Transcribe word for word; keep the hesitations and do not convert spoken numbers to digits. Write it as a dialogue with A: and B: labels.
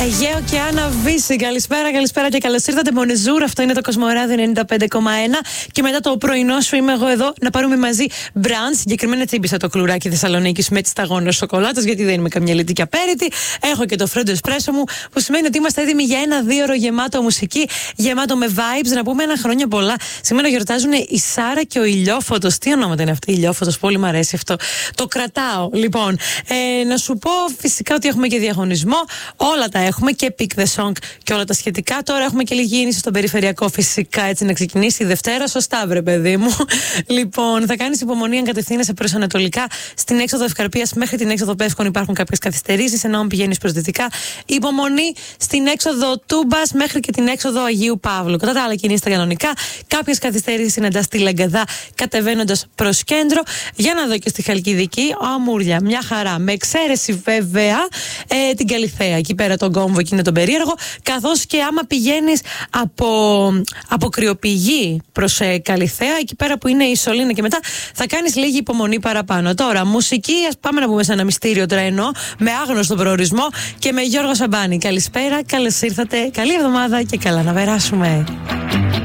A: Αιγαίο και Άννα Βύση. Καλησπέρα, καλησπέρα και καλώς ήρθατε. Μονεζούρ, αυτό είναι το Κοσμοράδιο ενενήντα πέντε κόμμα ένα. Και μετά το πρωινό σου είμαι εγώ εδώ να πάρουμε μαζί μπραντ. Συγκεκριμένα τσίμπησα το κλουράκι Θεσσαλονίκης με τη σταγόνα σοκολάτας, γιατί δεν είμαι καμιά λιτή και απέριτη. Έχω και το φρέντο εσπρέσο μου, που σημαίνει ότι είμαστε έτοιμοι για ένα δύο ώρο γεμάτο μουσική, γεμάτο με vibes. Να πούμε ένα χρόνια πολλά. Σήμερα γιορτάζουν η Σάρα και ο Ηλιόφωτος. Τι ονόματα είναι αυτοί, Ηλιόφωτος, πολύ μου αρέσει αυτό. Το κρατάω. Λοιπόν, ε, να σου πω φυσικά ότι έχουμε και διαγωνισμό. Όλα τα έχουμε και Pick the Song και όλα τα σχετικά. Τώρα έχουμε και λίγη κίνηση στον περιφερειακό, φυσικά, έτσι να ξεκινήσει η Δευτέρα. Σωστά, βρε παιδί μου. Λοιπόν, θα κάνεις υπομονή αν κατευθύνεσαι προς ανατολικά. Στην έξοδο Ευκαρπίας μέχρι την έξοδο Πεύκων υπάρχουν κάποιες καθυστερήσεις, ενώ αν πηγαίνεις προς δυτικά, υπομονή στην έξοδο Τούμπας μέχρι και την έξοδο Αγίου Παύλου. Κατά τα άλλα, κινείστε κανονικά. Κάποιες καθυστερήσεις συναντά στη Λαγκαδά κατεβαίνοντας προς κέντρο. Για να δω και στη Χαλκιδική, αμούρια, μια χαρά. Με εξαίρεση βέβαια ε, την Καλιθέα. Εκεί πέρα τον κόμβο και είναι τον περίεργο. Καθώς και άμα πηγαίνεις από, από Κρυοπηγή προς ε, Καλιθέα, εκεί πέρα που είναι η Σωλήνα και μετά, θα κάνεις λίγη υπομονή παραπάνω. Τώρα, μουσική, ας πάμε να πούμε σε ένα μυστήριο τρένο με άγνωστο προορισμό και με Γιώργο Σαμπάνη. Καλησπέρα, καλώς ήρθατε, καλή εβδομάδα και καλά να περάσουμε.